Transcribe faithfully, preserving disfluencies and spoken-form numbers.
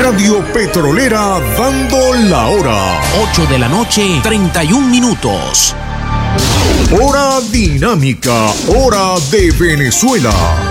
Radio Petrolera dando la hora. ocho de la noche, treinta y un minutos. Hora dinámica, hora de Venezuela.